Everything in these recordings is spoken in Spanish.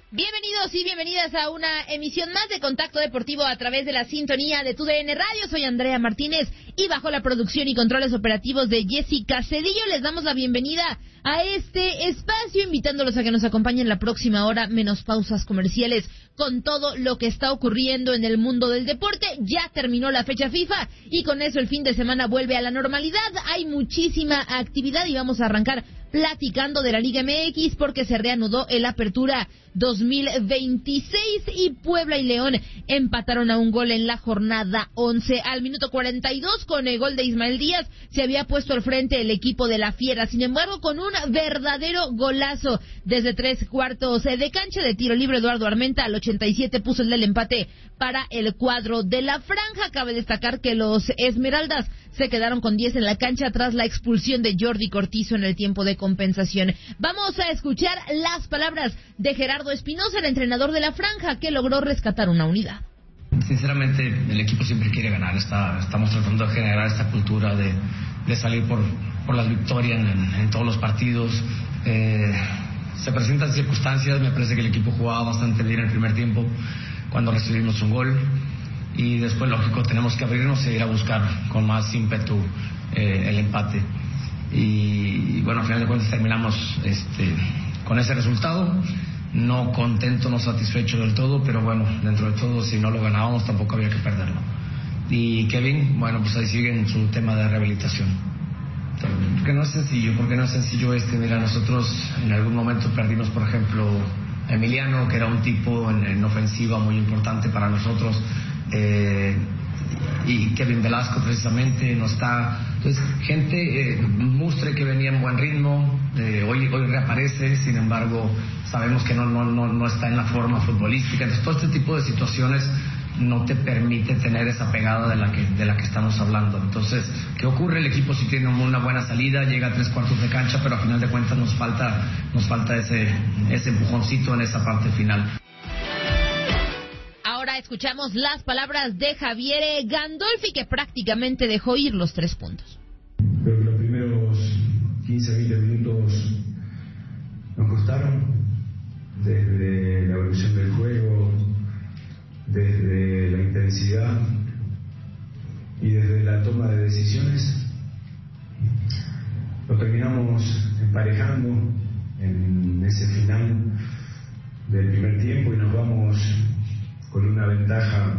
Bienvenidos y bienvenidas a una emisión más de Contacto Deportivo a través de la sintonía de TUDN Radio. Soy Andrea Martínez y bajo la producción y controles operativos de Jessica Cedillo les damos la bienvenida a este espacio, invitándolos a que nos acompañen la próxima hora, menos pausas comerciales, con todo lo que está ocurriendo en el mundo del deporte. Ya terminó la fecha FIFA y con eso el fin de semana vuelve a la normalidad. Hay muchísima actividad y vamos a arrancar platicando de la Liga MX porque se reanudó el Apertura 2026 y Puebla y León empataron a un gol en la jornada 11. Al minuto 42, con el gol de Ismael Díaz, se había puesto al frente el equipo de la Fiera. Sin embargo, con un verdadero golazo desde 3/4 de cancha de tiro libre, Eduardo Armenta al 87 puso el del empate para el cuadro de la Franja. Cabe destacar que los Esmeraldas se quedaron con 10 en la cancha tras la expulsión de Jordi Cortizo en el tiempo de compensación. Vamos a escuchar las palabras de Gerardo Espinosa, el entrenador de la Franja, que logró rescatar una unidad. Sinceramente, el equipo siempre quiere ganar. Estamos tratando de generar esta cultura de salir por las victorias en todos los partidos. Se presentan circunstancias. Me parece que el equipo jugaba bastante bien en el primer tiempo cuando recibimos un gol. Y después, lógico, tenemos que abrirnos e ir a buscar con más ímpetu el empate. Y bueno, al final de cuentas terminamos con ese resultado. No contento, no satisfecho del todo, pero bueno, dentro de todo, si no lo ganábamos, tampoco había que perderlo. Y Kevin, bueno, pues ahí sigue en su tema de rehabilitación. Porque no es sencillo, mira, nosotros en algún momento perdimos, por ejemplo, a Emiliano, que era un tipo en ofensiva muy importante para nosotros, y Kevin Velasco precisamente no está. Entonces, gente, Mustre, que venía en buen ritmo, hoy reaparece. Sin embargo, sabemos que no está en la forma futbolística. Entonces, todo este tipo de situaciones no te permite tener esa pegada de la que estamos hablando. Entonces, ¿qué ocurre? El equipo sí tiene una buena salida, llega a 3/4 de cancha, pero a final de cuentas nos falta ese empujoncito en esa parte final. Ahora escuchamos las palabras de Javier Gandolfi, que prácticamente dejó ir los 3 puntos. Creo que los primeros 15-20 minutos nos costaron, desde la evolución del juego, desde la intensidad y desde la toma de decisiones. Lo terminamos emparejando en ese final del primer tiempo y nos vamos con una ventaja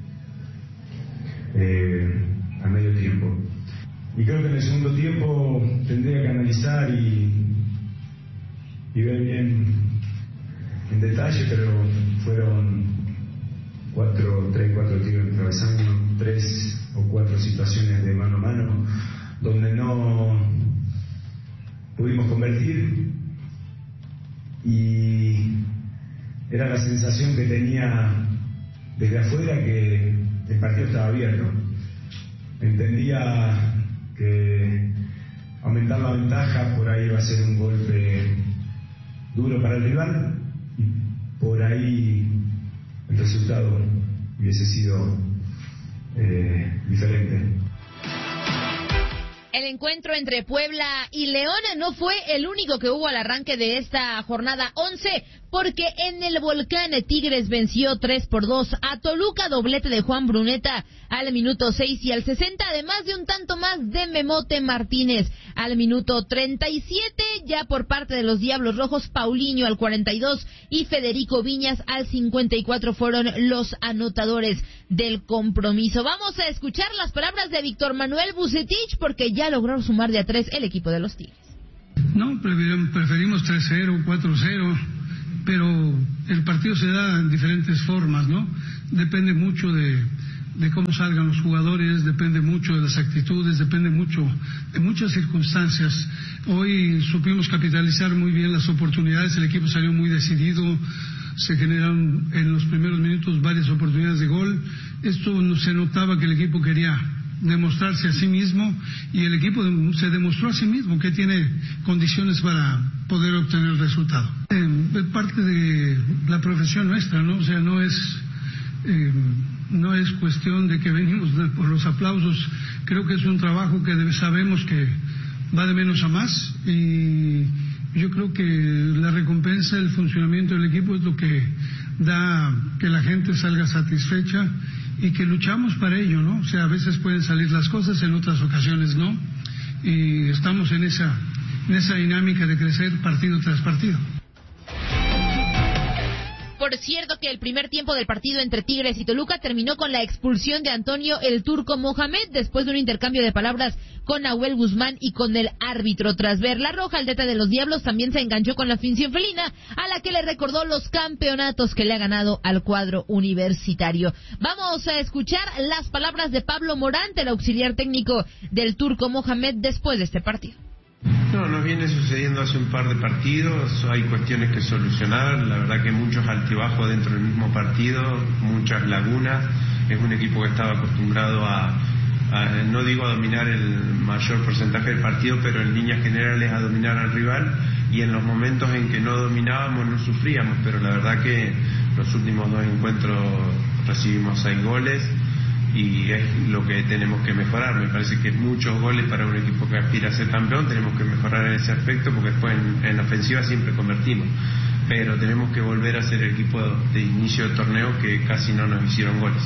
a medio tiempo. Y creo que en el segundo tiempo tendría que analizar y ver bien en detalle, pero fueron 4 tiros en travesaño, 3 o 4 situaciones de mano a mano donde no pudimos convertir, y era la sensación que tenía desde afuera, que el partido estaba abierto. Entendía que aumentar la ventaja por ahí iba a ser un golpe duro para el rival, y por ahí el resultado hubiese sido diferente. El encuentro entre Puebla y León no fue el único que hubo al arranque de esta jornada 11, porque en el Volcán Tigres venció 3-2 a Toluca, doblete de Juan Bruneta al minuto 6 y al 60, además de un tanto más de Memote Martínez al minuto 37, ya por parte de los Diablos Rojos, Paulinho al 42 y Federico Viñas al 54 fueron los anotadores del compromiso. Vamos a escuchar las palabras de Víctor Manuel Vucetich, porque ya logró sumar de a 3 el equipo de los Tigres. No, preferimos 3-0, 4-0, pero el partido se da en diferentes formas, ¿no? Depende mucho de cómo salgan los jugadores, depende mucho de las actitudes, depende mucho de muchas circunstancias. Hoy supimos capitalizar muy bien las oportunidades, el equipo salió muy decidido, se generaron en los primeros minutos varias oportunidades de gol. Esto se notaba que el equipo quería demostrarse a sí mismo, y el equipo se demostró a sí mismo que tiene condiciones para poder obtener el resultado. Es parte de la profesión nuestra, ¿no? O sea, no es cuestión de que venimos por los aplausos. Creo que es un trabajo que sabemos que va de menos a más, y Yo creo que la recompensa del funcionamiento del equipo es lo que da que la gente salga satisfecha y que luchamos para ello, ¿no? O sea, a veces pueden salir las cosas, en otras ocasiones no, y estamos en esa dinámica de crecer partido tras partido. Por cierto que el primer tiempo del partido entre Tigres y Toluca terminó con la expulsión de Antonio el Turco Mohamed después de un intercambio de palabras con Nahuel Guzmán y con el árbitro. Tras ver la roja, el DT de los Diablos también se enganchó con la afición felina, a la que le recordó los campeonatos que le ha ganado al cuadro universitario. Vamos a escuchar las palabras de Pablo Morante, el auxiliar técnico del Turco Mohamed, después de este partido. No, nos viene sucediendo hace un par de partidos, hay cuestiones que solucionar, la verdad que muchos altibajos dentro del mismo partido, muchas lagunas, es un equipo que estaba acostumbrado a no digo a dominar el mayor porcentaje del partido, pero en líneas generales a dominar al rival, y en los momentos en que no dominábamos no sufríamos, pero la verdad que los últimos 2 encuentros recibimos 6 goles, y es lo que tenemos que mejorar. Me parece que muchos goles para un equipo que aspira a ser campeón, tenemos que mejorar en ese aspecto, porque después en ofensiva siempre convertimos, pero tenemos que volver a ser el equipo de inicio de torneo que casi no nos hicieron goles.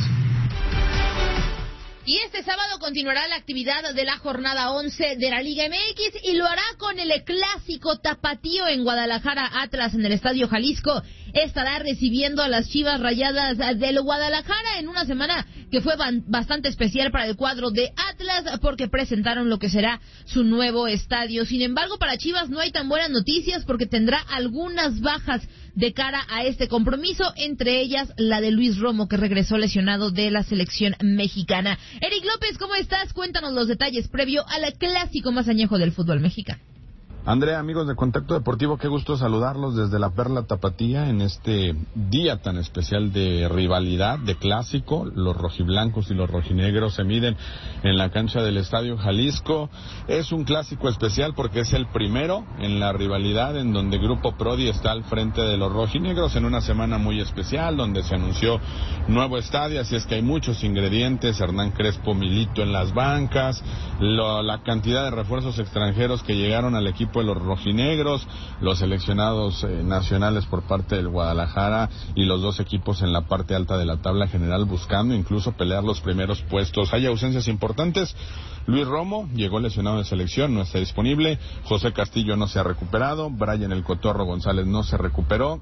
Y este sábado continuará la actividad de la jornada 11 de la Liga MX y lo hará con el clásico tapatío en Guadalajara. Atlas, en el Estadio Jalisco, estará recibiendo a las Chivas Rayadas del Guadalajara en una semana que fue bastante especial para el cuadro de Atlas, porque presentaron lo que será su nuevo estadio. Sin embargo, para Chivas no hay tan buenas noticias, porque tendrá algunas bajas de cara a este compromiso, entre ellas la de Luis Romo, que regresó lesionado de la selección mexicana. Eric López, ¿cómo estás? Cuéntanos los detalles previo al clásico más añejo del fútbol mexicano. Andrea, amigos de Contacto Deportivo, qué gusto saludarlos desde la Perla Tapatía en este día tan especial de rivalidad, de clásico. Los rojiblancos y los rojinegros se miden en la cancha del Estadio Jalisco. Es un clásico especial porque es el primero en la rivalidad en donde Grupo Prodi está al frente de los rojinegros, en una semana muy especial donde se anunció nuevo estadio, así es que hay muchos ingredientes. Hernán Crespo, Milito en las bancas, la cantidad de refuerzos extranjeros que llegaron al equipo de los rojinegros, los seleccionados nacionales por parte del Guadalajara y los 2 equipos en la parte alta de la tabla general buscando incluso pelear los primeros puestos. Hay ausencias importantes. Luis Romo llegó lesionado de selección, no está disponible. José Castillo no se ha recuperado. Brian El Cotorro González no se recuperó.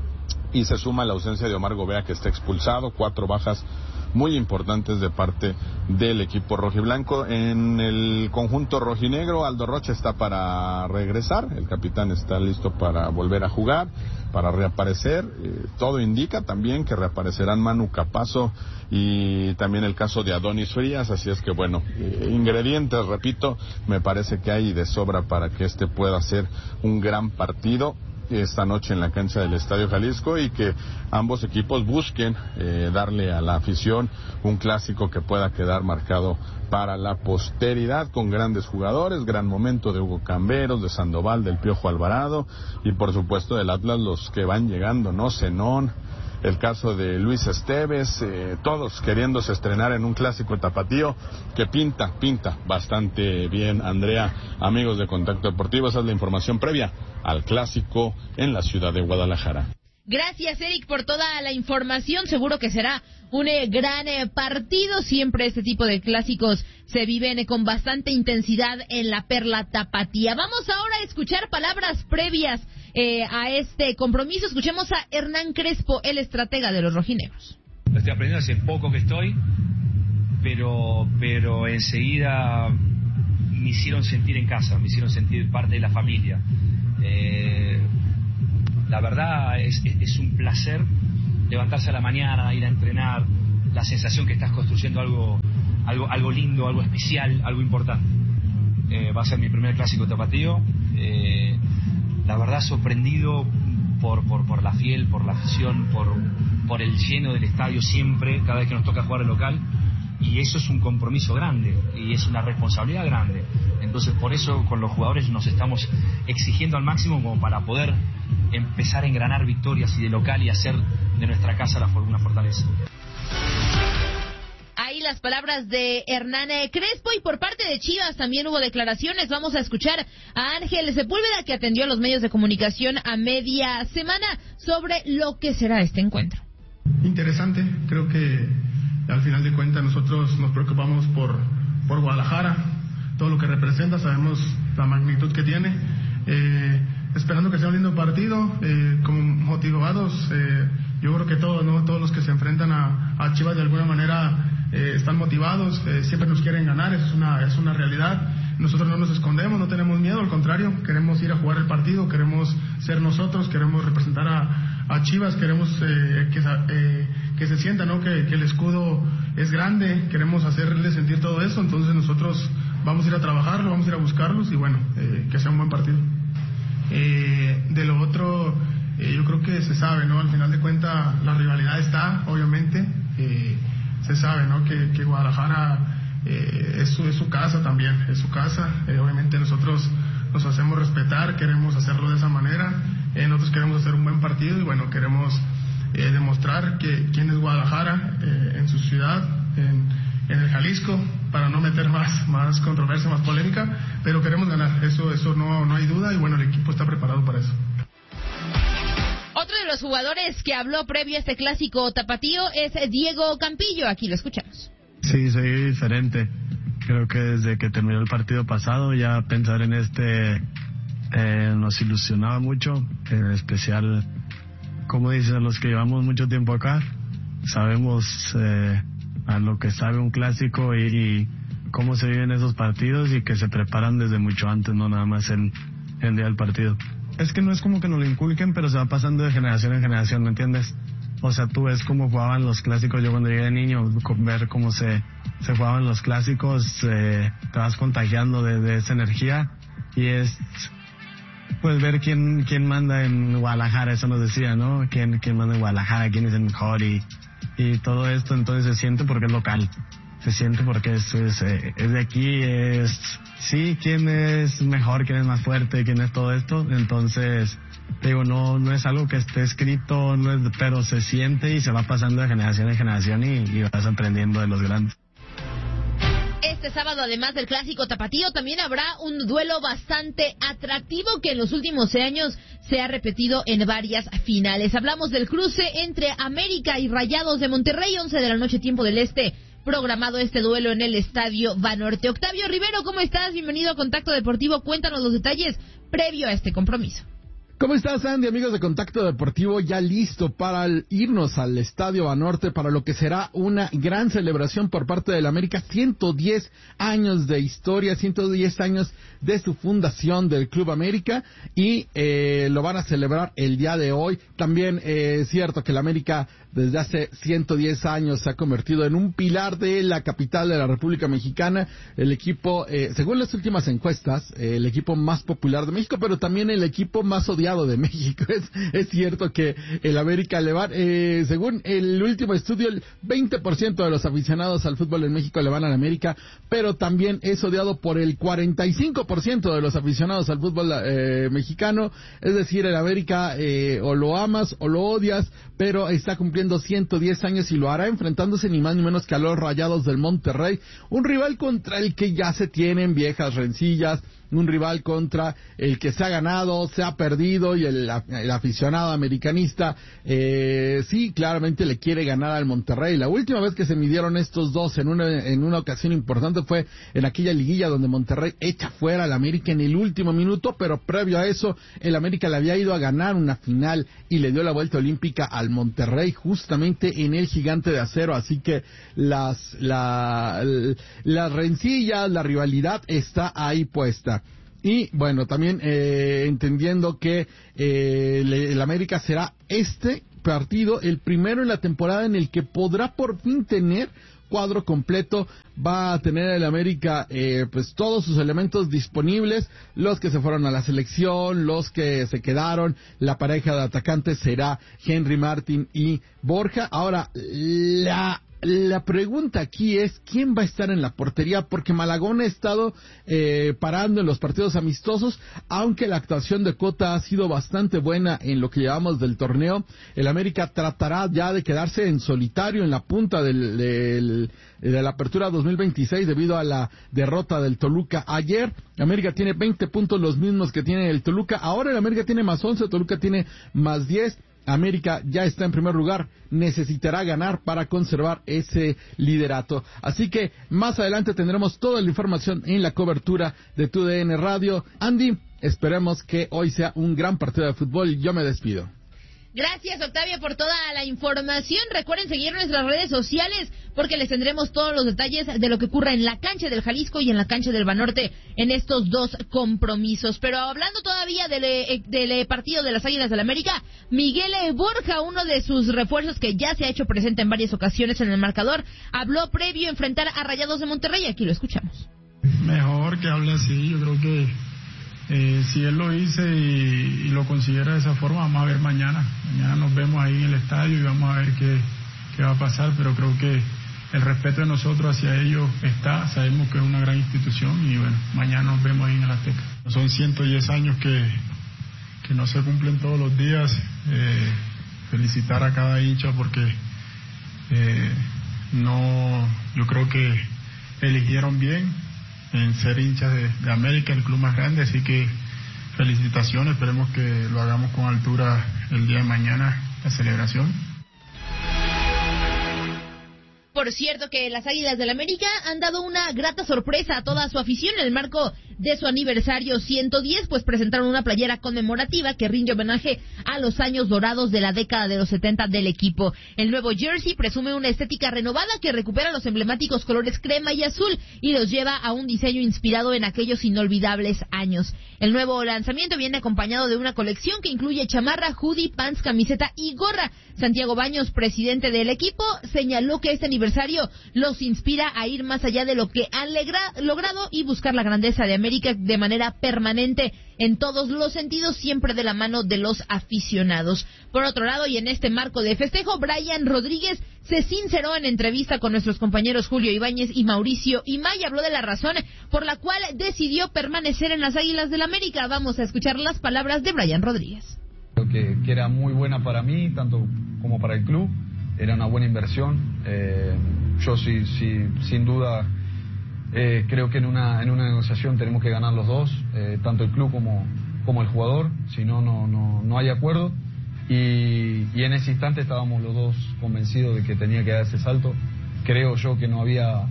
Y se suma la ausencia de Omar Gobea, que está expulsado. 4 bajas muy importantes de parte del equipo rojiblanco. En el conjunto rojinegro, Aldo Rocha está para regresar, el capitán está listo para volver a jugar, para reaparecer. Todo indica también que reaparecerán Manu Capazo y también el caso de Adonis Frías, así es que bueno, ingredientes, repito, me parece que hay de sobra para que este pueda ser un gran partido esta noche en la cancha del Estadio Jalisco, y que ambos equipos busquen darle a la afición un clásico que pueda quedar marcado para la posteridad, con grandes jugadores, gran momento de Hugo Camberos, de Sandoval, del Piojo Alvarado y por supuesto del Atlas los que van llegando, ¿no? Zenón, el caso de Luis Esteves, todos queriéndose estrenar en un clásico tapatío que pinta bastante bien. Andrea, amigos de Contacto Deportivo, esa es la información previa al clásico en la ciudad de Guadalajara. Gracias, Eric, por toda la información. Seguro que será un gran partido. Siempre este tipo de clásicos se viven con bastante intensidad en la Perla Tapatía. Vamos ahora a escuchar palabras previas a este compromiso. Escuchemos a Hernán Crespo, el estratega de los rojinegros. Lo estoy aprendiendo hace poco que estoy, pero enseguida me hicieron sentir en casa, me hicieron sentir parte de la familia. La verdad es un placer levantarse a la mañana, ir a entrenar, la sensación que estás construyendo algo lindo, algo especial, algo importante. Va a ser mi primer clásico tapatío. La verdad sorprendido por la fiel, por la afición, por el lleno del estadio siempre, cada vez que nos toca jugar el local. Y eso es un compromiso grande y es una responsabilidad grande. Entonces por eso con los jugadores nos estamos exigiendo al máximo como para poder empezar a engranar victorias y de local y hacer de nuestra casa una fortaleza. Ahí las palabras de Hernán Crespo, y por parte de Chivas también hubo declaraciones. Vamos a escuchar a Ángel Sepúlveda, que atendió a los medios de comunicación a media semana sobre lo que será este encuentro. Interesante, creo que al final de cuentas nosotros nos preocupamos por Guadalajara, todo lo que representa, sabemos la magnitud que tiene, esperando que sea un lindo partido, como motivados, yo creo que todos los que se enfrentan a Chivas de alguna manera están motivados, siempre nos quieren ganar, es una realidad. Nosotros no nos escondemos, no tenemos miedo, al contrario, queremos ir a jugar el partido, queremos ser nosotros, queremos representar a Chivas, queremos que se sienta, ¿no? Que el escudo es grande, queremos hacerle sentir todo eso, entonces nosotros vamos a ir a trabajarlo, vamos a ir a buscarlos y bueno, que sea un buen partido. De lo otro, yo creo que se sabe, ¿no? Al final de cuentas la rivalidad está, obviamente, se sabe, ¿no? Que Guadalajara es su casa también, es su casa, obviamente nosotros nos hacemos respetar, queremos hacerlo de esa manera, nosotros queremos hacer un buen partido y bueno, queremos demostrar quién es Guadalajara en su ciudad, en el Jalisco, para no meter más controversia, más polémica, pero queremos ganar, eso no hay duda y bueno, el equipo está preparado para eso. Otro de los jugadores que habló previo a este clásico tapatío es Diego Campillo, aquí lo escuchamos. Sí, soy diferente. Creo que desde que terminó el partido pasado ya pensar en nos ilusionaba mucho, en especial, como dicen los que llevamos mucho tiempo acá, sabemos a lo que sabe un clásico y cómo se viven esos partidos y que se preparan desde mucho antes, no nada más el día del partido. Es que no es como que nos lo inculquen, pero se va pasando de generación en generación, ¿me entiendes? O sea, tú ves cómo jugaban los clásicos. Yo cuando llegué de niño, ver cómo se jugaban los clásicos, te vas contagiando de esa energía. Y es, pues, ver quién manda en Guadalajara, eso nos decía, ¿no? Quién manda en Guadalajara, quién es el mejor y todo esto. Entonces se siente porque es local. Se siente porque es de aquí, sí, quién es mejor, quién es más fuerte, quién es todo esto. Entonces, digo, no es algo que esté escrito, pero se siente y se va pasando de generación en generación y vas aprendiendo de los grandes. Este sábado, además del clásico tapatío, también habrá un duelo bastante atractivo que en los últimos años se ha repetido en varias finales. Hablamos del cruce entre América y Rayados de Monterrey, 11 de la noche, tiempo del este. Programado este duelo en el Estadio Banorte. Octavio Rivero, ¿cómo estás? Bienvenido a Contacto Deportivo. Cuéntanos los detalles previo a este compromiso. ¿Cómo estás, Andy? Amigos de Contacto Deportivo, ya listo para irnos al Estadio Banorte para lo que será una gran celebración por parte del América. 110 años de historia, 110 años de su fundación del Club América y lo van a celebrar el día de hoy. También es cierto que el América desde hace 110 años se ha convertido en un pilar de la capital de la República Mexicana. El equipo, según las últimas encuestas, el equipo más popular de México, pero también el equipo más odiado de México. Es cierto que el América le va, según el último estudio, el 20% de los aficionados al fútbol en México le van al América, pero también es odiado por el 45% de los aficionados al fútbol mexicano. Es decir, el América o lo amas o lo odias, pero está cumpliendo 110 años y lo hará enfrentándose ni más ni menos que a los Rayados del Monterrey, un rival contra el que ya se tienen viejas rencillas, un rival contra el que se ha ganado, se ha perdido y el aficionado americanista sí, claramente le quiere ganar al Monterrey. La última vez que se midieron estos dos en una ocasión importante fue en aquella liguilla donde Monterrey echa fuera al América en el último minuto, pero previo a eso el América le había ido a ganar una final y le dio la vuelta olímpica al Monterrey justamente en el Gigante de Acero, así que las rencillas, la rivalidad está ahí puesta. Y bueno, también entendiendo que el América será este partido el primero en la temporada en el que podrá por fin tener cuadro completo. Va a tener el América pues todos sus elementos disponibles, los que se fueron a la selección, los que se quedaron. La pareja de atacantes será Henry Martin y Borja. Ahora, La pregunta aquí es, ¿quién va a estar en la portería? Porque Malagón ha estado parando en los partidos amistosos, aunque la actuación de Cota ha sido bastante buena en lo que llevamos del torneo. El América tratará ya de quedarse en solitario en la punta de la apertura 2026 debido a la derrota del Toluca ayer. América tiene 20 puntos, los mismos que tiene el Toluca. Ahora el América tiene más 11, Toluca tiene más 10. América ya está en primer lugar, necesitará ganar para conservar ese liderato. Así que más adelante tendremos toda la información en la cobertura de TUDN Radio. Andy, esperemos que hoy sea un gran partido de fútbol. Yo me despido. Gracias, Octavio, por toda la información. Recuerden seguir nuestras redes sociales porque les tendremos todos los detalles de lo que ocurra en la cancha del Jalisco y en la cancha del Banorte en estos dos compromisos. Pero hablando todavía del partido de las Águilas del América, Miguel Borja, uno de sus refuerzos que ya se ha hecho presente en varias ocasiones en el marcador, habló previo a enfrentar a Rayados de Monterrey. Aquí lo escuchamos. Mejor que hable así, yo creo que si él lo dice y lo considera de esa forma, vamos a ver mañana. Mañana nos vemos ahí en el estadio y vamos a ver qué va a pasar, pero creo que el respeto de nosotros hacia ellos está, sabemos que es una gran institución y bueno, mañana nos vemos ahí en el Azteca. Son 110 años que no se cumplen todos los días. Felicitar a cada hincha porque yo creo que eligieron bien en ser hinchas de América, el club más grande, así que felicitaciones, esperemos que lo hagamos con altura el día de mañana, la celebración. Por cierto que las Águilas del América han dado una grata sorpresa a toda su afición en el marco de su aniversario 110, pues presentaron una playera conmemorativa que rinde homenaje a los años dorados de la década de los 70 del equipo. El nuevo jersey presume una estética renovada que recupera los emblemáticos colores crema y azul y los lleva a un diseño inspirado en aquellos inolvidables años. El nuevo lanzamiento viene acompañado de una colección que incluye chamarra, hoodie, pants, camiseta y gorra. Santiago Baños, presidente del equipo, señaló que este aniversario los inspira a ir más allá de lo que han logrado y buscar la grandeza de América de manera permanente en todos los sentidos, siempre de la mano de los aficionados. Por otro lado, y en este marco de festejo, Brian Rodríguez se sinceró en entrevista con nuestros compañeros Julio Ibáñez y Mauricio Imay. Habló de la razón por la cual decidió permanecer en las Águilas del América. Vamos a escuchar las palabras de Brian Rodríguez. Creo que era muy buena para mí, tanto como para el club. Era una buena inversión. Yo sí, sin duda creo que en una negociación tenemos que ganar los dos, tanto el club como el jugador, si no, no hay acuerdo. Y en ese instante estábamos los dos convencidos de que tenía que dar ese salto. Creo yo que no había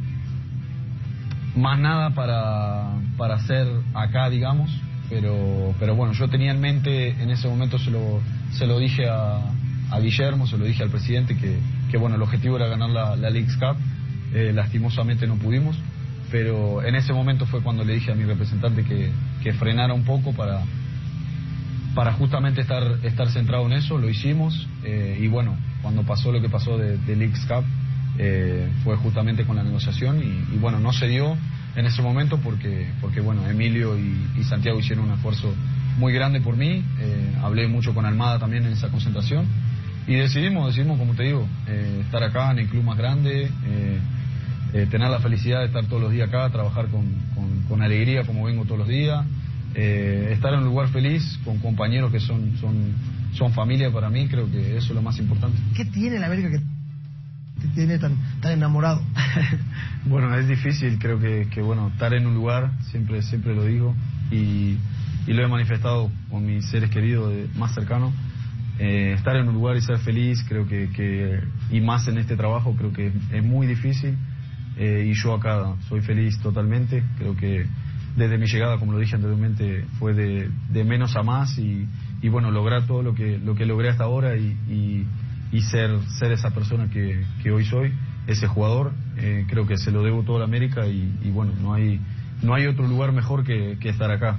más nada para hacer acá, digamos. Pero bueno, yo tenía en mente, en ese momento se lo dije a Guillermo, se lo dije al presidente que bueno, el objetivo era ganar la Leagues Cup. Lastimosamente no pudimos, pero en ese momento fue cuando le dije a mi representante que frenara un poco para justamente estar centrado en eso. Lo hicimos y bueno, cuando pasó lo que pasó de Leagues Cup fue justamente con la negociación y bueno, no se dio en ese momento porque bueno, Emilio y Santiago hicieron un esfuerzo muy grande por mí. Hablé mucho con Almada también en esa concentración y decidimos, como te digo, estar acá en el club más grande, tener la felicidad de estar todos los días acá, trabajar con alegría como vengo todos los días, estar en un lugar feliz con compañeros que son familia para mí. Creo que eso es lo más importante. ¿Qué tiene la América que te tiene tan enamorado? Bueno, es difícil, creo que bueno, estar en un lugar, siempre lo digo y lo he manifestado con mis seres queridos más cercanos. Estar en un lugar y ser feliz, creo que y más en este trabajo, creo que es muy difícil. Y yo acá soy feliz totalmente. Creo que desde mi llegada, como lo dije anteriormente, fue de menos a más y bueno, lograr todo lo que logré hasta ahora y ser esa persona que hoy soy, ese jugador. Creo que se lo debo todo a la América y bueno, no hay otro lugar mejor que estar acá,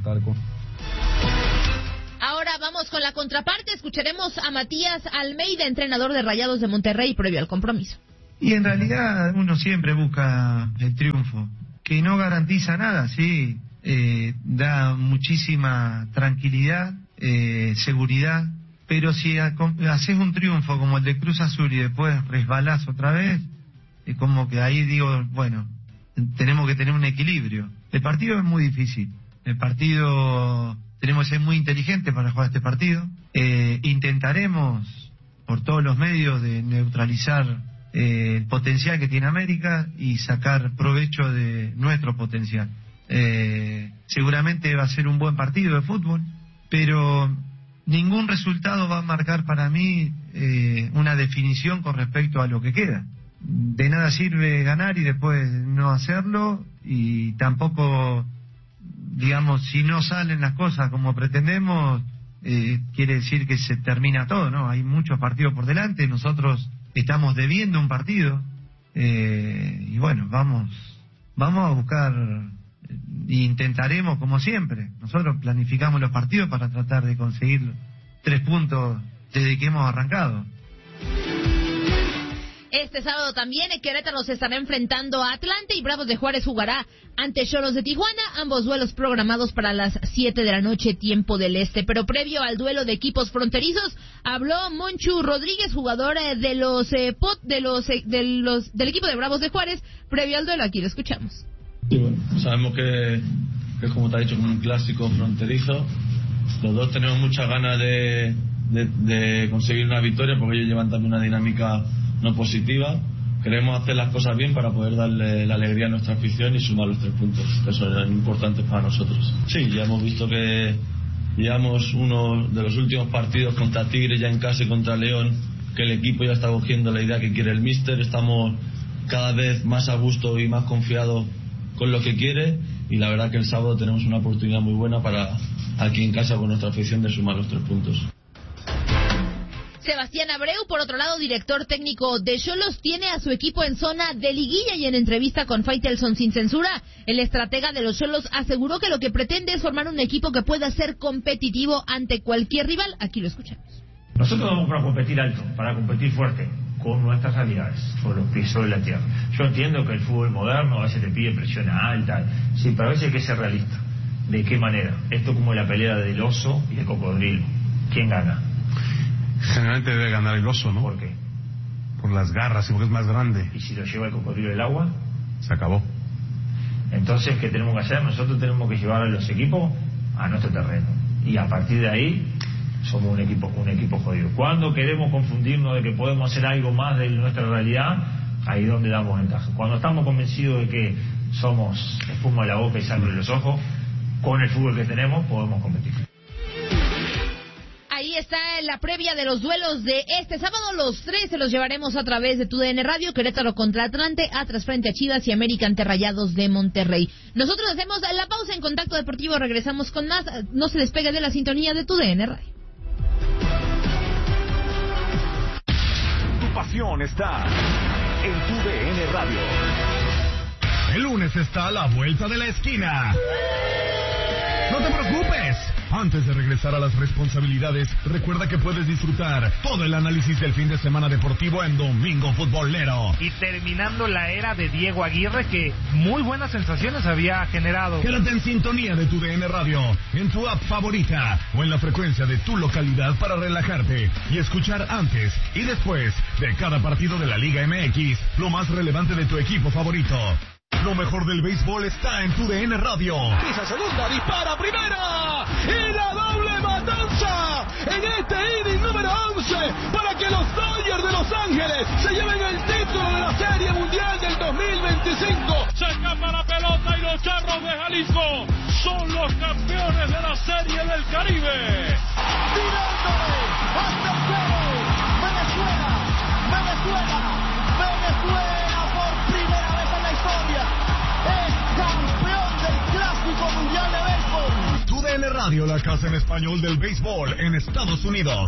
Ahora vamos con la contraparte. Escucharemos a Matías Almeida, entrenador de Rayados de Monterrey, previo al compromiso. Y en realidad uno siempre busca el triunfo, que no garantiza nada, sí, da muchísima tranquilidad, seguridad, pero si haces un triunfo como el de Cruz Azul y después resbalás otra vez, es como que ahí digo, bueno, tenemos que tener un equilibrio. El partido es muy difícil. El partido, tenemos que ser muy inteligentes para jugar este partido. Intentaremos, por todos los medios, de neutralizar el potencial que tiene América y sacar provecho de nuestro potencial. Seguramente va a ser un buen partido de fútbol, pero ningún resultado va a marcar para mí una definición con respecto a lo que queda. De nada sirve ganar y después no hacerlo, y tampoco, digamos, si no salen las cosas como pretendemos, quiere decir que se termina todo, ¿no? Hay muchos partidos por delante, nosotros estamos debiendo un partido, y bueno, vamos a buscar, e intentaremos como siempre. Nosotros planificamos los partidos para tratar de conseguir 3 puntos desde que hemos arrancado. Este sábado también Querétaro se estará enfrentando a Atlante y Bravos de Juárez jugará ante Xolos de Tijuana, ambos duelos programados para las 7 de la noche, tiempo del este. Pero previo al duelo de equipos fronterizos, habló Monchu Rodríguez, jugador del equipo de Bravos de Juárez, previo al duelo. Aquí lo escuchamos. Sí, bueno, sabemos que es, como te ha dicho, como un clásico fronterizo. Los dos tenemos muchas ganas de conseguir una victoria, porque ellos llevan también una dinámica no positiva. Queremos hacer las cosas bien para poder darle la alegría a nuestra afición y sumar los 3 puntos. Eso es importante para nosotros. Sí, ya hemos visto que llevamos uno de los últimos partidos contra Tigre, ya en casa, y contra León, que el equipo ya está cogiendo la idea que quiere el míster. Estamos cada vez más a gusto y más confiados con lo que quiere, y la verdad que el sábado tenemos una oportunidad muy buena para aquí en casa con nuestra afición de sumar los 3 puntos. Sebastián Abreu, por otro lado, director técnico de Xolos, tiene a su equipo en zona de liguilla, y en entrevista con Faitelson Sin Censura, el estratega de los Xolos aseguró que lo que pretende es formar un equipo que pueda ser competitivo ante cualquier rival. Aquí lo escuchamos. Nosotros vamos para competir alto, para competir fuerte, con nuestras realidades, con los pies sobre la tierra. Yo entiendo que el fútbol moderno a veces te pide presión alta, sí, pero a veces hay que ser realista. ¿De qué manera? Esto es como la pelea del oso y el cocodrilo. ¿Quién gana? Generalmente debe ganar el oso, ¿no? ¿Por qué? Por las garras y porque es más grande. ¿Y si lo lleva el cocodrilo del agua? Se acabó. Entonces, ¿qué tenemos que hacer? Nosotros tenemos que llevar a los equipos a nuestro terreno. Y a partir de ahí, somos un equipo jodido. Cuando queremos confundirnos de que podemos hacer algo más de nuestra realidad, ahí es donde damos ventaja. Cuando estamos convencidos de que somos espuma de la boca y sangre de los ojos, con el fútbol que tenemos, podemos competir. Ahí está la previa de los duelos de este sábado. Los 3 se los llevaremos a través de TUDN Radio. Querétaro contra Atlante, Atlas frente a Chivas y América ante Rayados de Monterrey. Nosotros hacemos la pausa en Contacto Deportivo. Regresamos con más. No se despegue de la sintonía de TUDN Radio. Tu pasión está en TUDN Radio. El lunes está a la vuelta de la esquina. No te preocupes. Antes de regresar a las responsabilidades, recuerda que puedes disfrutar todo el análisis del fin de semana deportivo en Domingo Futbolero. Y terminando la era de Diego Aguirre, que muy buenas sensaciones había generado. Quédate en sintonía de TUDN Radio, en tu app favorita o en la frecuencia de tu localidad para relajarte y escuchar antes y después de cada partido de la Liga MX, lo más relevante de tu equipo favorito. Lo mejor del béisbol está en TUDN Radio. Pisa segunda, dispara primera y la doble matanza en este inning número 11 para que los Dodgers de Los Ángeles se lleven el título de la Serie Mundial del 2025. Se escapa la pelota y los Charros de Jalisco son los campeones de la Serie del Caribe. Tirándole hasta el juego. Venezuela por primera vez en la historia es campeón del Clásico Mundial de Béisbol. TUDN Radio, la casa en español del béisbol en Estados Unidos.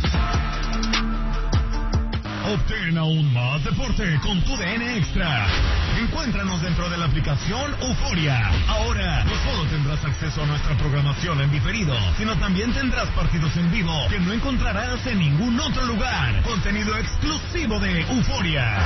Obtén aún más deporte con TUDN Extra. Encuéntranos dentro de la aplicación Euforia. Ahora no solo tendrás acceso a nuestra programación en diferido, sino también tendrás partidos en vivo que no encontrarás en ningún otro lugar. Contenido exclusivo de Euforia.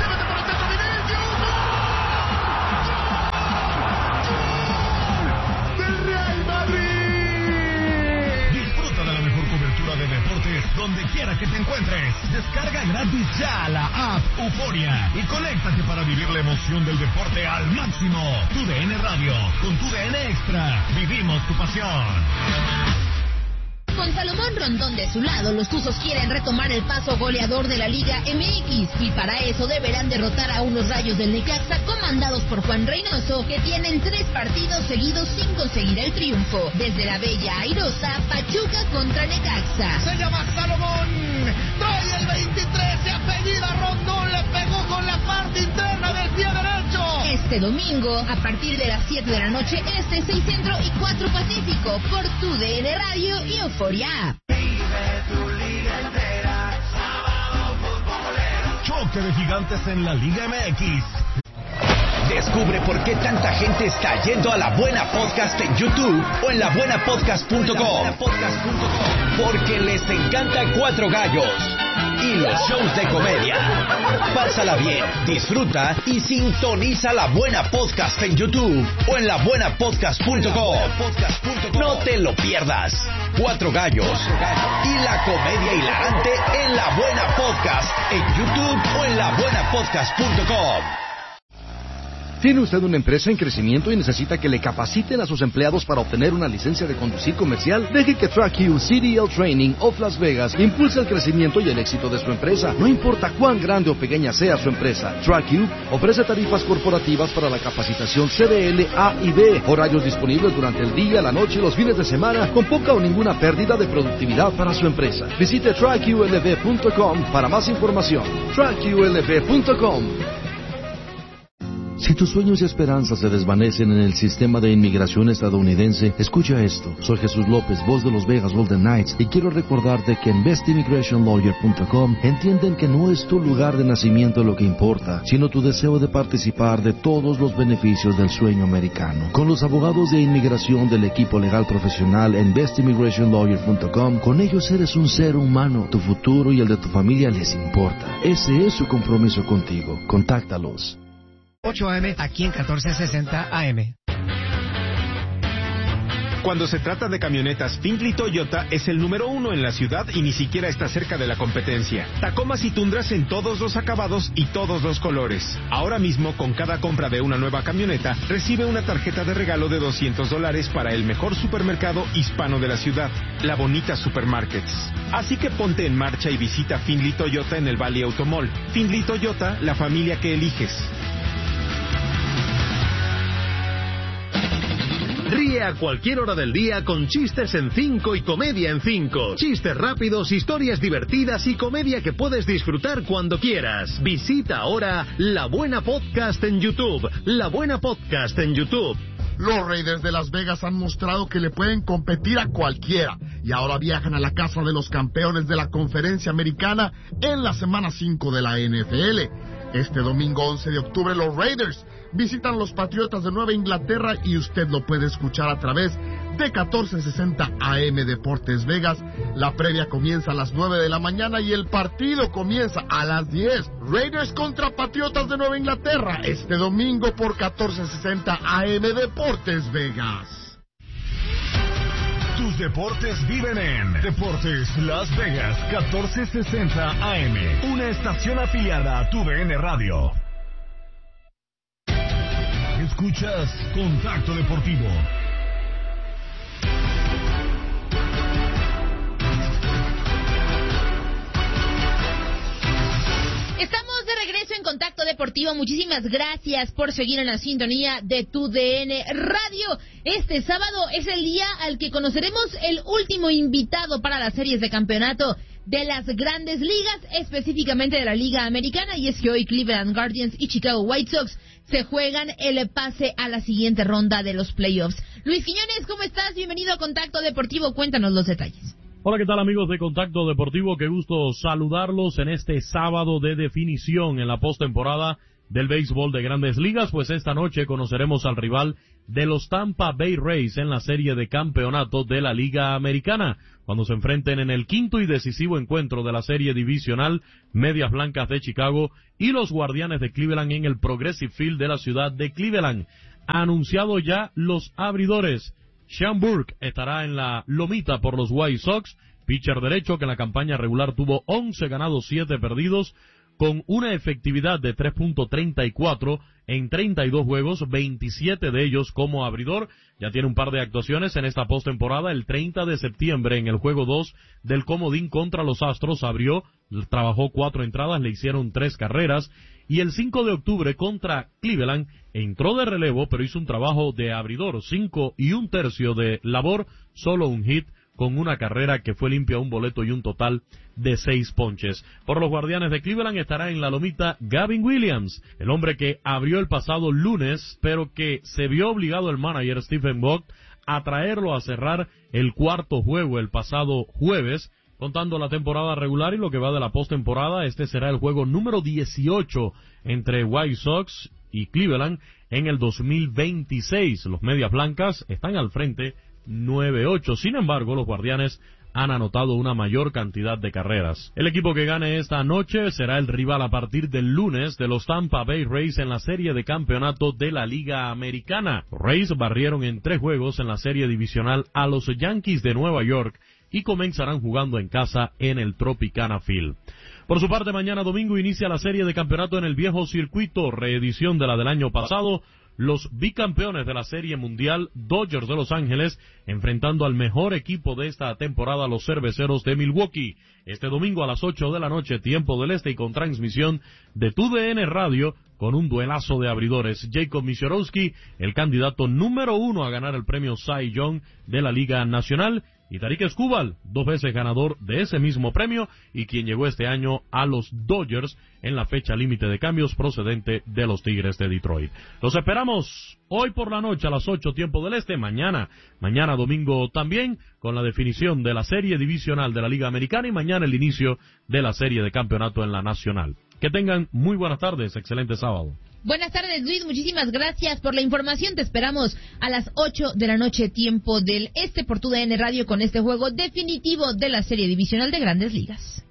¡Del Real Madrid! Disfruta de la mejor cobertura de deportes donde quiera que te encuentres. Descarga gratis ya la app Euforia y conéctate para vivir la emoción del deporte al máximo. TUDN Radio, con TUDN Extra, vivimos tu pasión. Con Salomón Rondón de su lado, los Tuzos quieren retomar el paso goleador de la Liga MX y para eso deberán derrotar a unos Rayos del Necaxa comandados por Juan Reynoso, que tienen 3 partidos seguidos sin conseguir el triunfo. Desde la bella airosa, Pachuca contra Necaxa. Se llama Salomón, trae el 23, se apellida Rondón, le pegó con la parte interna del pie derecho. Este domingo, a partir de las 7 de la noche, 6 Centro y 4 Pacífico, por TUDN Radio y Euforia. Choque de gigantes en la Liga MX. Descubre por qué tanta gente está yendo a La Buena Podcast en YouTube o en labuenapodcast.com. Porque les encanta Cuatro Gallos y los shows de comedia. Pásala bien, disfruta y sintoniza La Buena Podcast en YouTube o en labuenapodcast.com. No te lo pierdas. Cuatro Gallos y la comedia hilarante en La Buena Podcast en YouTube o en labuenapodcast.com. ¿Tiene usted una empresa en crecimiento y necesita que le capaciten a sus empleados para obtener una licencia de conducir comercial? Deje que TrackU CDL Training of Las Vegas impulse el crecimiento y el éxito de su empresa. No importa cuán grande o pequeña sea su empresa, TrackU ofrece tarifas corporativas para la capacitación CDL A y B, horarios disponibles durante el día, la noche y los fines de semana, con poca o ninguna pérdida de productividad para su empresa. Visite TrackULV.com para más información. TrackULV.com. Si tus sueños y esperanzas se desvanecen en el sistema de inmigración estadounidense, escucha esto. Soy Jesús López, voz de los Vegas Golden Knights, y quiero recordarte que en bestimmigrationlawyer.com entienden que no es tu lugar de nacimiento lo que importa, sino tu deseo de participar de todos los beneficios del sueño americano. Con los abogados de inmigración del equipo legal profesional en bestimmigrationlawyer.com, con ellos eres un ser humano. Tu futuro y el de tu familia les importa. Ese es su compromiso contigo. Contáctalos. 8 AM, aquí en 1460 AM. Cuando se trata de camionetas, Findlay Toyota es el número 1 en la ciudad y ni siquiera está cerca de la competencia. Tacomas y Tundras en todos los acabados y todos los colores. Ahora mismo, con cada compra de una nueva camioneta, recibe una tarjeta de regalo de $200 para el mejor supermercado hispano de la ciudad, La Bonita Supermarkets. Así que ponte en marcha y visita Findlay Toyota en el Valley Automall. Findlay Toyota, la familia que eliges. Ríe a cualquier hora del día con chistes en 5 y comedia en 5. Chistes rápidos, historias divertidas y comedia que puedes disfrutar cuando quieras. Visita ahora La Buena Podcast en YouTube. La Buena Podcast en YouTube. Los Raiders de Las Vegas han mostrado que le pueden competir a cualquiera y ahora viajan a la casa de los campeones de la Conferencia Americana en la semana 5 de la NFL. Este domingo 11 de octubre los Raiders visitan los Patriotas de Nueva Inglaterra y usted lo puede escuchar a través de 1460 AM Deportes Vegas. La previa comienza a las 9 de la mañana y el partido comienza a las 10. Raiders contra Patriotas de Nueva Inglaterra este domingo por 1460 AM Deportes Vegas. Tus deportes viven en Deportes Las Vegas 1460 AM, una estación afiliada a TUDN Radio. Escuchas Contacto Deportivo. Estamos de regreso en Contacto Deportivo. Muchísimas gracias por seguir en la sintonía de TUDN Radio. Este sábado es el día al que conoceremos el último invitado para las series de campeonato de las grandes ligas, específicamente de la Liga Americana, y es que hoy Cleveland Guardians y Chicago White Sox se juegan el pase a la siguiente ronda de los playoffs. Luis Quiñones, ¿cómo estás? Bienvenido a Contacto Deportivo. Cuéntanos los detalles. Hola, ¿qué tal amigos de Contacto Deportivo? Qué gusto saludarlos en este sábado de definición en la postemporada del béisbol de Grandes Ligas, pues esta noche conoceremos al rival de los Tampa Bay Rays en la serie de campeonato de la Liga Americana, cuando se enfrenten en el quinto y decisivo encuentro de la serie divisional Medias Blancas de Chicago y los Guardianes de Cleveland en el Progressive Field de la ciudad de Cleveland. Ha anunciado ya los abridores. Sean Burke estará en la lomita por los White Sox, pitcher derecho que en la campaña regular tuvo 11 ganados, 7 perdidos, con una efectividad de 3.34 en 32 juegos, 27 de ellos como abridor. Ya tiene un par de actuaciones en esta postemporada. El 30 de septiembre, en el juego 2 del comodín contra los Astros, abrió, trabajó 4 entradas, le hicieron 3 carreras. Y el 5 de octubre contra Cleveland, entró de relevo, pero hizo un trabajo de abridor, 5 1/3 de labor, solo un hit, con una carrera que fue limpia, un boleto y un total de 6 ponches. Por los Guardianes de Cleveland estará en la lomita Gavin Williams, el hombre que abrió el pasado lunes, pero que se vio obligado el manager Stephen Vogt a traerlo a cerrar el cuarto juego el pasado jueves, contando la temporada regular y lo que va de la postemporada. Este será el juego número 18 entre White Sox y Cleveland en el 2026. Los Medias Blancas están al frente 9-8. Sin embargo, los Guardianes han anotado una mayor cantidad de carreras. El equipo que gane esta noche será el rival a partir del lunes de los Tampa Bay Rays en la serie de campeonato de la Liga Americana. Los Rays barrieron en 3 juegos en la serie divisional a los Yankees de Nueva York y comenzarán jugando en casa en el Tropicana Field. Por su parte, mañana domingo inicia la serie de campeonato en el viejo circuito, reedición de la del año pasado. Los bicampeones de la Serie Mundial, Dodgers de Los Ángeles, enfrentando al mejor equipo de esta temporada, los Cerveceros de Milwaukee. Este domingo a las 8 de la noche, tiempo del este, y con transmisión de TUDN Radio, con un duelazo de abridores. Jacob Misiorowski, el candidato número 1 a ganar el premio Cy Young de la Liga Nacional, y Tarik Skubal, 2 veces ganador de ese mismo premio y quien llegó este año a los Dodgers en la fecha límite de cambios procedente de los Tigres de Detroit. Los esperamos hoy por la noche a las 8 tiempo del este, mañana domingo también, con la definición de la serie divisional de la Liga Americana y mañana el inicio de la serie de campeonato en la Nacional. Que tengan muy buenas tardes, excelente sábado. Buenas tardes, Luis, muchísimas gracias por la información. Te esperamos a las 8 de la noche, tiempo del este, por TUDN Radio, con este juego definitivo de la serie divisional de Grandes Ligas.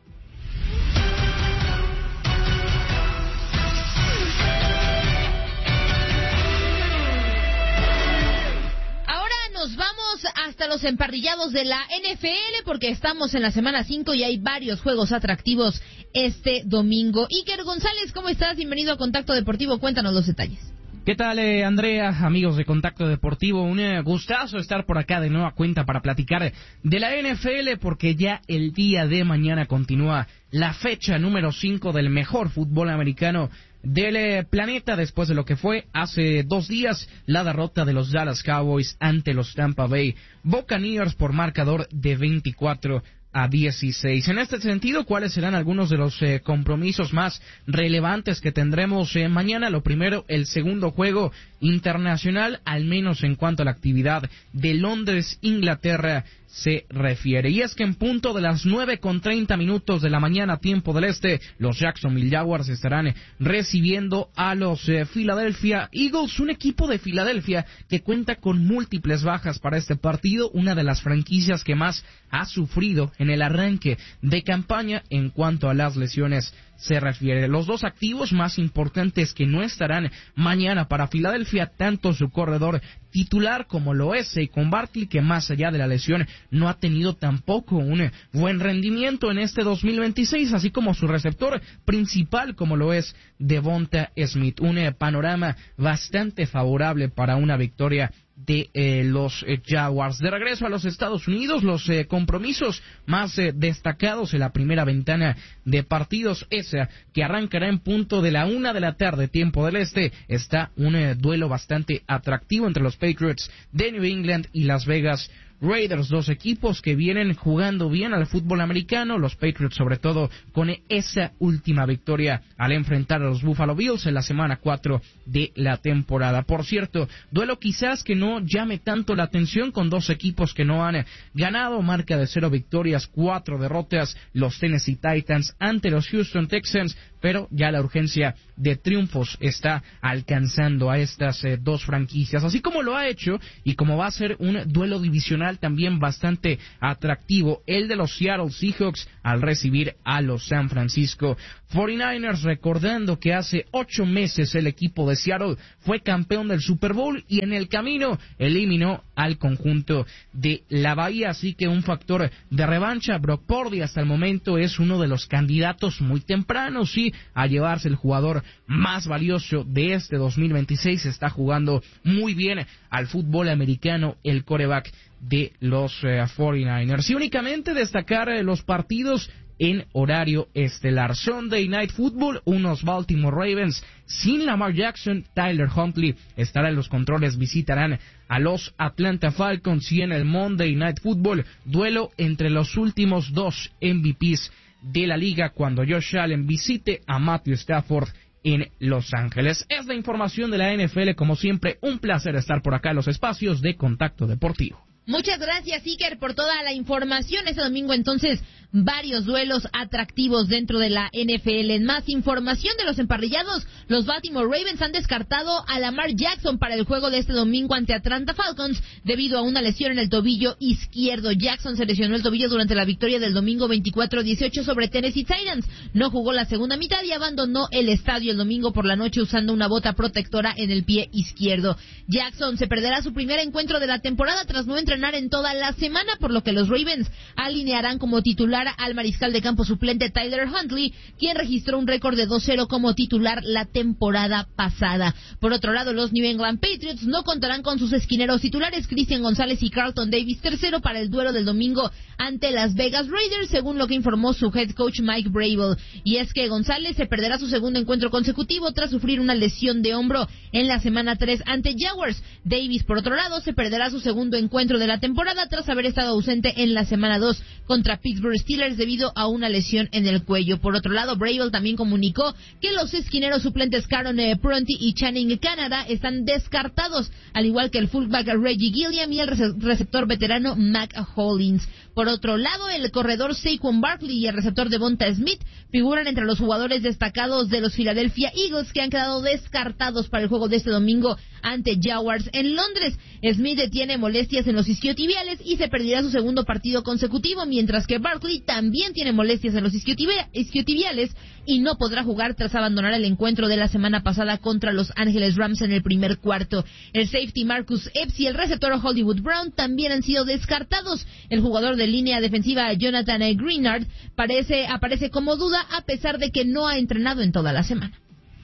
Nos vamos hasta los emparrillados de la NFL porque estamos en la semana 5 y hay varios juegos atractivos este domingo. Iker González, ¿cómo estás? Bienvenido a Contacto Deportivo, cuéntanos los detalles. ¿Qué tal, Andrea, amigos de Contacto Deportivo? Un gustazo estar por acá de nueva cuenta para platicar de la NFL porque ya el día de mañana continúa la fecha número 5 del mejor fútbol americano del planeta, después de lo que fue hace 2 días la derrota de los Dallas Cowboys ante los Tampa Bay Buccaneers por marcador de 24-16. En este sentido, ¿cuáles serán algunos de los compromisos más relevantes que tendremos mañana? Lo primero, el segundo juego internacional, al menos en cuanto a la actividad de Londres, Inglaterra, se refiere. Y es que en punto de las 9:30 de la mañana, tiempo del este, los Jacksonville Jaguars estarán recibiendo a los Philadelphia Eagles, un equipo de Filadelfia que cuenta con múltiples bajas para este partido, una de las franquicias que más ha sufrido en el arranque de campaña en cuanto a las lesiones se refiere. Los 2 activos más importantes que no estarán mañana para Filadelfia, tanto su corredor titular como lo es Saquon Barkley, que más allá de la lesión no ha tenido tampoco un buen rendimiento en este 2026, así como su receptor principal como lo es Devonta Smith. Un panorama bastante favorable para una victoria de los Jaguars. De regreso a los Estados Unidos, los compromisos más destacados en la primera ventana de partidos, esa que arrancará en punto de la 1 de la tarde, tiempo del este, está un duelo bastante atractivo entre los Patriots de New England y Las Vegas Raiders, 2 equipos que vienen jugando bien al fútbol americano, los Patriots sobre todo con esa última victoria al enfrentar a los Buffalo Bills en la semana 4 de la temporada. Por cierto, duelo quizás que no llame tanto la atención, con 2 equipos que no han ganado, marca de 0 victorias, 4 derrotas, los Tennessee Titans ante los Houston Texans, pero ya la urgencia de triunfos está alcanzando a estas dos franquicias, así como lo ha hecho y como va a ser un duelo divisional también bastante atractivo, el de los Seattle Seahawks al recibir a los San Francisco 49ers, recordando que hace 8 meses el equipo de Seattle fue campeón del Super Bowl y en el camino eliminó al conjunto de la Bahía, así que un factor de revancha. Brock Purdy hasta el momento es uno de los candidatos muy tempranos, sí, a llevarse el jugador más valioso de este 2026, está jugando muy bien al fútbol americano el quarterback de los 49ers. Y únicamente destacar los partidos en horario estelar. Sunday Night Football, unos Baltimore Ravens sin Lamar Jackson, Tyler Huntley estará en los controles, visitarán a los Atlanta Falcons, y en el Monday Night Football, duelo entre los últimos 2 MVPs de la liga cuando Josh Allen visite a Matthew Stafford en Los Ángeles. Es la información de la NFL, como siempre, un placer estar por acá en los espacios de Contacto Deportivo. Muchas gracias, Iker, por toda la información. Este domingo, entonces, varios duelos atractivos dentro de la NFL. En más información de los emparrillados, los Baltimore Ravens han descartado a Lamar Jackson para el juego de este domingo ante Atlanta Falcons debido a una lesión en el tobillo izquierdo. Jackson se lesionó el tobillo durante la victoria del domingo 24-18 sobre Tennessee Titans. No jugó la segunda mitad y abandonó el estadio el domingo por la noche usando una bota protectora en el pie izquierdo. Jackson se perderá su primer encuentro de la temporada tras no entrenar en toda la semana, por lo que los Ravens alinearán como titular al mariscal de campo suplente Tyler Huntley, quien registró un récord de 2-0 como titular la temporada pasada. Por otro lado, los New England Patriots no contarán con sus esquineros titulares Christian González y Carlton Davis III para el duelo del domingo ante Las Vegas Raiders, según lo que informó su head coach Mike Vrabel. Y es que González se perderá su segundo encuentro consecutivo tras sufrir una lesión de hombro en la semana 3 ante Jaguars. Davis, por otro lado, se perderá su segundo encuentro de la temporada tras haber estado ausente en la semana 2 contra Pittsburgh Steelers debido a una lesión en el cuello. Por otro lado, Vrabel también comunicó que los esquineros suplentes Caron Prunty y Channing Canada están descartados, al igual que el fullback Reggie Gilliam y el receptor veterano Mac Hollins. Por otro lado, el corredor Saquon Barkley y el receptor Devonta Smith figuran entre los jugadores destacados de los Philadelphia Eagles que han quedado descartados para el juego de este domingo ante Jaguars en Londres. Smith tiene molestias en los isquiotibiales y se perderá su segundo partido consecutivo, mientras que Barkley también tiene molestias en los isquiotibiales y no podrá jugar tras abandonar el encuentro de la semana pasada contra los Ángeles Rams en el primer cuarto. El safety Marcus Epps y el receptor Hollywood Brown también han sido descartados. El jugador de línea defensiva Jonathan Greenard aparece como duda a pesar de que no ha entrenado en toda la semana.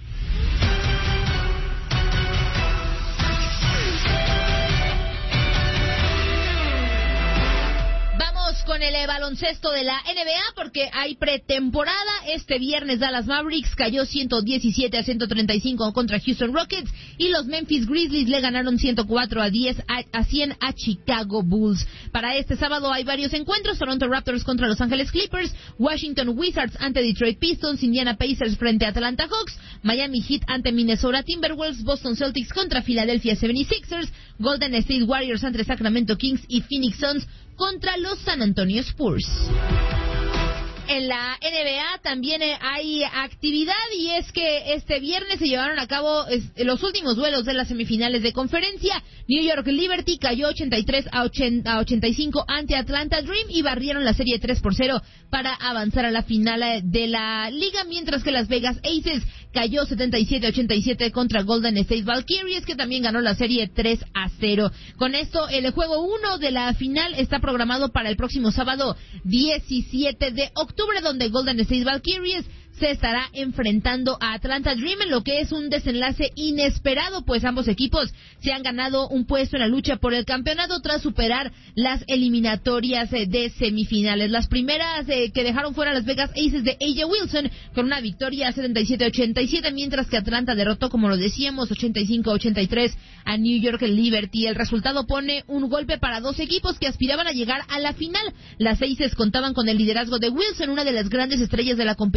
Con el baloncesto de la NBA, porque hay pretemporada. Este viernes Dallas Mavericks cayó 117-135 contra Houston Rockets y los Memphis Grizzlies le ganaron 104-100 a Chicago Bulls. Para este sábado hay varios encuentros: Toronto Raptors contra Los Ángeles Clippers, Washington Wizards ante Detroit Pistons, Indiana Pacers frente a Atlanta Hawks, Miami Heat ante Minnesota Timberwolves, Boston Celtics contra Philadelphia 76ers, Golden State Warriors ante Sacramento Kings y Phoenix Suns contra los San Antonio Spurs. En la NBA también hay actividad, y es que este viernes se llevaron a cabo los últimos duelos de las semifinales de conferencia. New York Liberty cayó 83-85 ante Atlanta Dream y barrieron la serie 3-0 para avanzar a la final de la liga, mientras que Las Vegas Aces cayó 77-87 contra Golden State Valkyries, que también ganó la serie 3-0. Con esto, el juego 1 de la final está programado para el próximo sábado 17 de octubre, donde Golden State Valkyries se estará enfrentando a Atlanta Dream, en lo que es un desenlace inesperado, pues ambos equipos se han ganado un puesto en la lucha por el campeonato tras superar las eliminatorias de semifinales. Las primeras que dejaron fuera a Las Vegas Aces de AJ Wilson con una victoria 77-87, mientras que Atlanta derrotó, como lo decíamos, 85-83 a New York Liberty. El resultado pone un golpe para dos equipos que aspiraban a llegar a la final. Las Aces contaban con el liderazgo de Wilson, una de las grandes estrellas de la competición,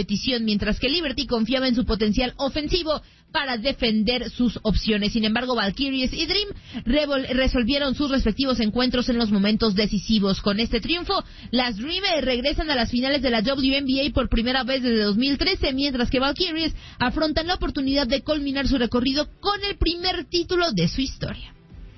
mientras que Liberty confiaba en su potencial ofensivo para defender sus opciones. Sin embargo, Valkyries y Dream resolvieron sus respectivos encuentros en los momentos decisivos. Con este triunfo, las Dream regresan a las finales de la WNBA por primera vez desde 2013, mientras que Valkyries afrontan la oportunidad de culminar su recorrido con el primer título de su historia.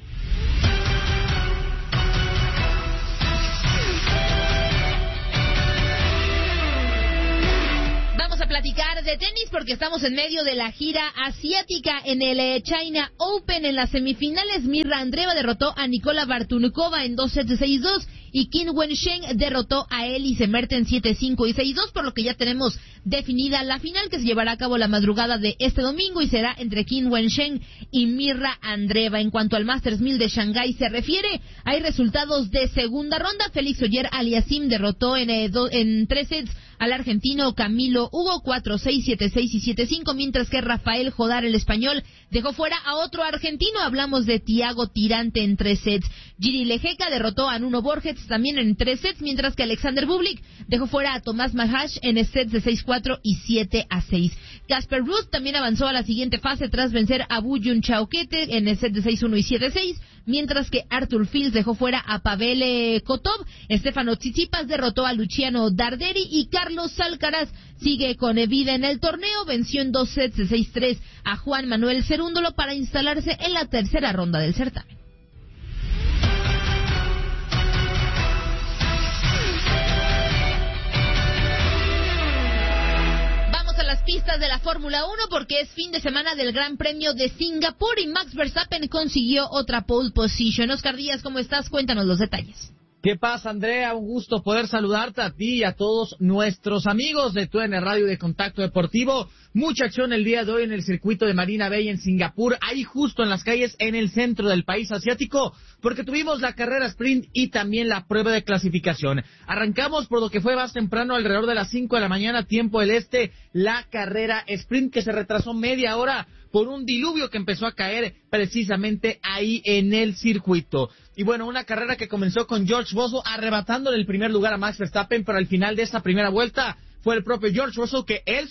Vamos a platicar de tenis porque estamos en medio de la gira asiática en el China Open. En las semifinales, Mirra Andreeva derrotó a Nikola Bartunkova en 2 sets de 6-2 y Qin Wensheng derrotó a Elise Mertens 7-5 y 6-2, por lo que ya tenemos definida la final que se llevará a cabo la madrugada de este domingo y será entre Qin Wensheng y Mirra Andreeva. En cuanto al Masters 1000 de Shanghái se refiere, hay resultados de segunda ronda. Félix Auger Aliassime derrotó en 3 sets al argentino Camilo Hugo 4-6, 7-6 y 7-5, mientras que Rafael Jodar, el español, dejó fuera a otro argentino. Hablamos de Thiago Tirante en 3 sets. Giri Lejeca derrotó a Nuno Borges también en 3 sets, mientras que Alexander Bublik dejó fuera a Tomás Mahash en sets de 6-4 y 7-6. Casper Ruud también avanzó a la siguiente fase tras vencer a Buyun Chaukete en el set de 6-1 y 7-6, mientras que Arthur Fields dejó fuera a Pavel Kotov. Stefano Tsitsipas derrotó a Luciano Darderi y Carlos Alcaraz sigue con vida en el torneo. Venció en 2 sets de 6-3 a Juan Manuel Cerúndolo para instalarse en la tercera ronda del certamen. Pistas de la Fórmula 1 porque es fin de semana del Gran Premio de Singapur y Max Verstappen consiguió otra pole position. Oscar Díaz, ¿cómo estás? Cuéntanos los detalles. ¿Qué pasa, Andrea? Un gusto poder saludarte a ti y a todos nuestros amigos de TUDN Radio de Contacto Deportivo. Mucha acción el día de hoy en el circuito de Marina Bay en Singapur, ahí justo en las calles en el centro del país asiático, porque tuvimos la carrera sprint y también la prueba de clasificación. Arrancamos por lo que fue más temprano, alrededor de las 5 de la mañana, tiempo del este, la carrera sprint que se retrasó media hora por un diluvio que empezó a caer precisamente ahí en el circuito. Y bueno, una carrera que comenzó con George Russell arrebatándole el primer lugar a Max Verstappen, pero al final de esta primera vuelta fue el propio George Russell que él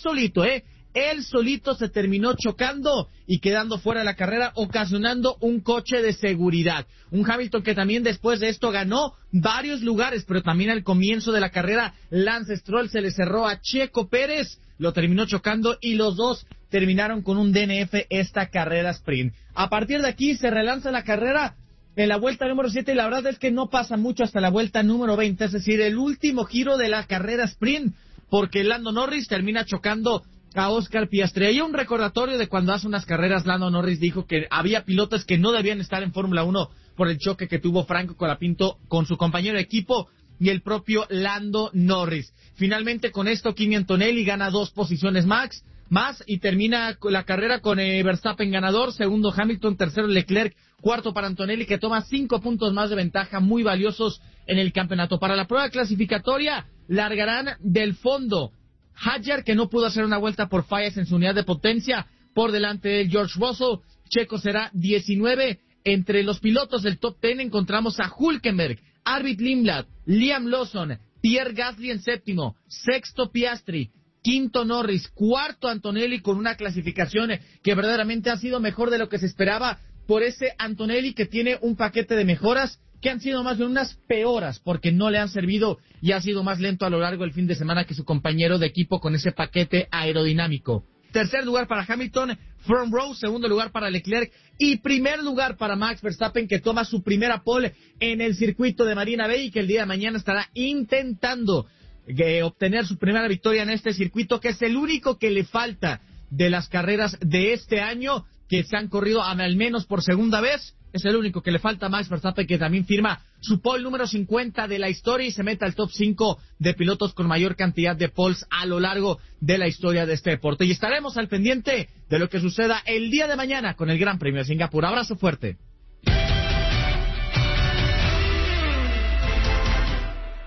solito se terminó chocando y quedando fuera de la carrera, ocasionando un coche de seguridad. Un Hamilton que también después de esto ganó varios lugares, pero también al comienzo de la carrera Lance Stroll se le cerró a Checo Pérez, lo terminó chocando y los dos terminaron con un DNF esta carrera sprint. A partir de aquí se relanza la carrera en la vuelta número 7 y la verdad es que no pasa mucho hasta la vuelta número 20, es decir, el último giro de la carrera sprint, porque Lando Norris termina chocando a Oscar Piastri. Hay un recordatorio de cuando hace unas carreras Lando Norris dijo que había pilotos que no debían estar en Fórmula 1 por el choque que tuvo Franco Colapinto con su compañero de equipo y el propio Lando Norris. Finalmente con esto Kimi Antonelli gana 2 posiciones más y termina la carrera con Verstappen ganador, segundo Hamilton, tercero Leclerc, cuarto para Antonelli que toma 5 puntos más de ventaja muy valiosos en el campeonato. Para la prueba clasificatoria largarán del fondo Hadjar, que no pudo hacer una vuelta por fallas en su unidad de potencia, por delante de George Russell. Checo será 19. Entre los pilotos del top 10 encontramos a Hülkenberg, Arvid Lindblad, Liam Lawson, Pierre Gasly en séptimo, sexto Piastri, quinto Norris, cuarto Antonelli, con una clasificación que verdaderamente ha sido mejor de lo que se esperaba por ese Antonelli que tiene un paquete de mejoras que han sido más bien unas peoras porque no le han servido y ha sido más lento a lo largo del fin de semana que su compañero de equipo con ese paquete aerodinámico. Tercer lugar para Hamilton, front row, segundo lugar para Leclerc y primer lugar para Max Verstappen, que toma su primera pole en el circuito de Marina Bay y que el día de mañana estará intentando obtener su primera victoria en este circuito, que es el único que le falta de las carreras de este año que se han corrido al menos por segunda vez. Es el único que le falta a Max Verstappen, que también firma su pole número 50 de la historia y se mete al top 5 de pilotos con mayor cantidad de poles a lo largo de la historia de este deporte. Y estaremos al pendiente de lo que suceda el día de mañana con el Gran Premio de Singapur. Abrazo fuerte.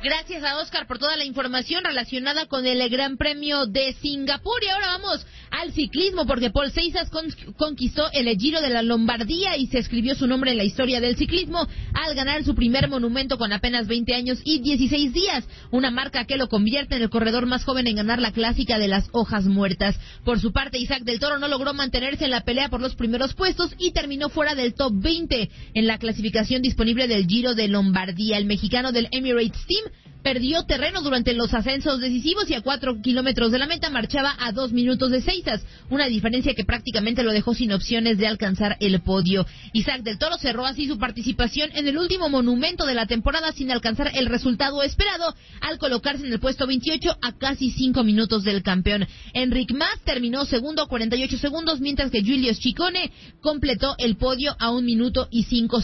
Gracias a Oscar por toda la información relacionada con el Gran Premio de Singapur. Y ahora vamos al ciclismo, porque Paul Seisas conquistó el Giro de la Lombardía y se escribió su nombre en la historia del ciclismo al ganar su primer monumento con apenas 20 años y 16 días, una marca que lo convierte en el corredor más joven en ganar la clásica de las hojas muertas. Por su parte, Isaac del Toro no logró mantenerse en la pelea por los primeros puestos y terminó fuera del top 20 en la clasificación disponible del Giro de Lombardía. El mexicano del Emirates Team perdió terreno durante los ascensos decisivos y a 4 kilómetros de la meta marchaba a 2 minutos de Seisas, una diferencia que prácticamente lo dejó sin opciones de alcanzar el podio. Isaac del Toro cerró así su participación en el último monumento de la temporada sin alcanzar el resultado esperado, al colocarse en el puesto 28 a casi 5 minutos del campeón. Enric Mas terminó segundo a 48 segundos, mientras que Giulio Ciccone completó el podio a 1 minuto y 5